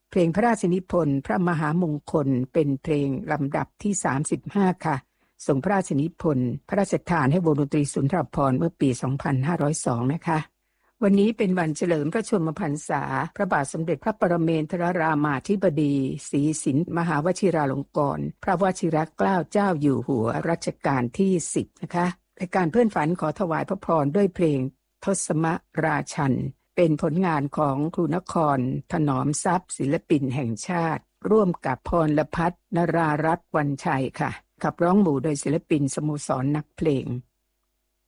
เพลงพระราชนิพนธ์พระมหามงคลเป็นเพลงลำดับที่35ค่ะทรงพระราชนิพนธ์พระราชทานให้วงดนตรีสุนทรภรณ์เมื่อปี2502นะคะวันนี้เป็นวันเฉลิมพระชนมพรรษาพระบาทสมเด็จพระปรเมนทรรามาธิบดีศรีสินมหาวชิราลงกรณ์พระวชิรเกล้าเจ้าอยู่หัวรัชกาลที่10นะคะรายการเพื่อนฝันขอถวายพระพรด้วยเพลงทศมราชันเป็นผลงานของครูนครถนอมทรัพย์ศิลปินแห่งชาติร่วมกับพรพัฒน์นรารัตน์วันชัยค่ะขับร้องหมู่โดยศิลปินสโมสรนักเพลง